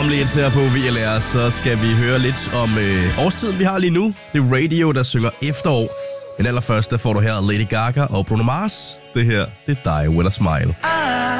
Om lidt her på VLR, så skal vi høre lidt om årstiden, vi har lige nu. Det er Radio, der synger efterår. Men allerførst, der får du her Lady Gaga og Bruno Mars. Det her, det er Die With A Smile.